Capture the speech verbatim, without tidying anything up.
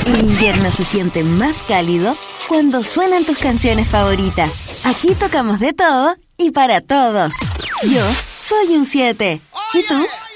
El invierno se siente más cálido cuando suenan tus canciones favoritas. Aquí tocamos de todo y para todos. Yo soy un siete. ¿Y tú?